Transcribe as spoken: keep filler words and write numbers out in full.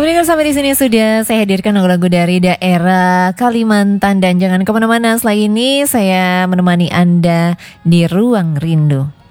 pendengar, sampai di sini sudah saya hadirkan lagu-lagu dari daerah Kalimantan, dan jangan kemana-mana. Setelah ini saya menemani Anda di Ruang Rindu.